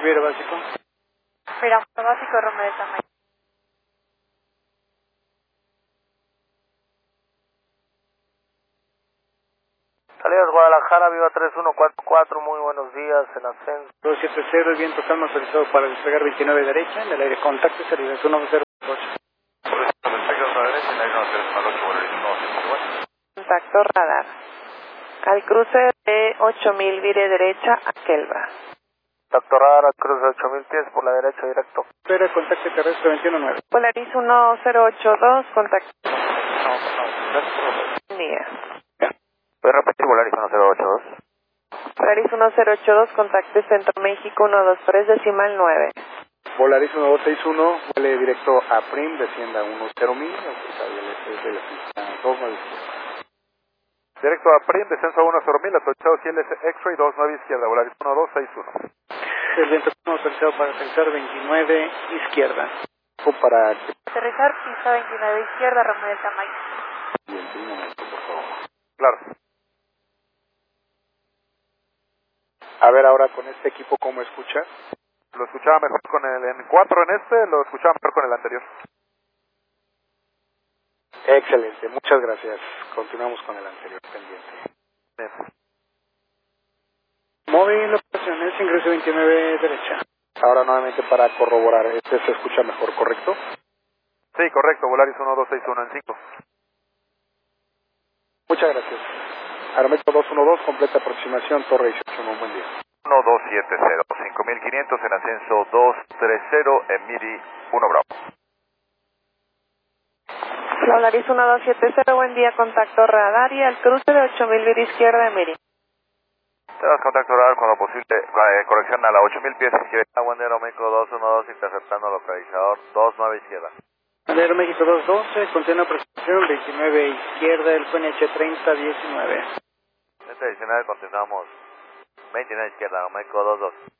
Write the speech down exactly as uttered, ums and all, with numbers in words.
Viro básico. Miramos básico, Romeo de Tamayo. Salidas Guadalajara, Viva tres uno cuatro cuatro, muy buenos días, en ascenso. dos siete cero, el viento calma autorizado para despegar veintinueve derecha, en el aire contacto, salida uno cero ocho. Contacto radar. Al cruce de ocho mil, vire derecha a Kelva. Contacto radar, cruz de ocho mil pies por la derecha directo. Espera, contacto terrestre veintiuno nueve. Polaris uno cero ocho dos, contacto. No, no, Día. ¿puedes repetir Volaris uno cero ocho dos? Polaris uno cero ocho dos, contacto Centro México uno dos tres, decimal nueve. Volaris uno dos seis uno, vuele directo a Prim, descienda uno cero mil, desde la pista dos nueve. Directo a Prim, descenso a uno cero mil, autorizado C L S X-Ray dos nueve izquierda, Volaris uno dos seis uno. El viento calma autorizado para aterrizar veintinueve izquierda. O para... Aterrizar pista veintinueve izquierda, Romeo de Tamayo. Un momento, por favor. Claro. A ver ahora con este equipo, ¿cómo escucha? Lo escuchaba mejor con el en cuatro en este, lo escuchaba mejor con el anterior. Excelente, muchas gracias. Continuamos con el anterior pendiente. Bien. Móvil, operaciones, ingreso veintinueve derecha. Ahora nuevamente para corroborar, este se escucha mejor, ¿correcto? Sí, correcto, Volaris uno dos seis uno en cinco. Muchas gracias. Aeroméxico dos uno dos, completa aproximación, Torre dieciocho, un buen día. uno dos siete cero, cinco mil quinientos en ascenso dos tres cero en Midi uno Bravo. Polaris uno dos siete cero, buen día, contacto radar y al cruce de ocho mil, vire izquierda de Miri. Te das contacto radar cuando posible, eh, corrección a la ocho mil pies izquierda, buen día, Aeroméxico dos uno dos, interceptando localizador dos nueve izquierda. Aeroméxico dos doce, continúa aproximación, veintinueve izquierda, el P N H treinta diecinueve. Este adicional continuamos veintinueve izquierda, Aeroméxico dos dos.